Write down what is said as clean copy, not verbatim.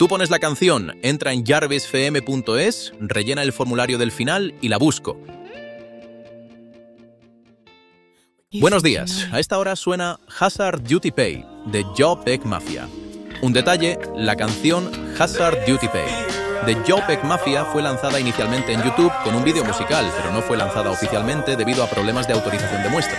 Tú pones la canción, entra en jarvisfm.es, rellena el formulario del final y la busco. Buenos días, a esta hora suena Hazard Duty Pay, de Joe Peck Mafia. Un detalle, la canción Hazard Duty Pay, de Joe Peck Mafia fue lanzada inicialmente en YouTube con un vídeo musical, pero no fue lanzada oficialmente debido a problemas de autorización de muestra.